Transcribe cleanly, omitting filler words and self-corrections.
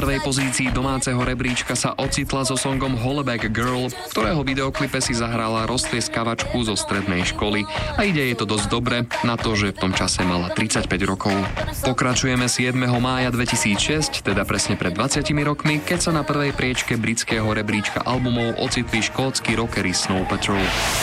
prvej pozícii domáceho rebríčka sa ocitla so songom Hollaback Girl, ktorého videoklipe si zahrala roztlieskavačku zo strednej školy a ide jej to dosť dobre na to, že v tom čase mala 35 rokov. Pokračujeme 7. mája 2006, teda presne pred 20 rokmi, keď sa na prvej priečke britského rebríčka albumov ocitli škótsky rockery Snow Patrol.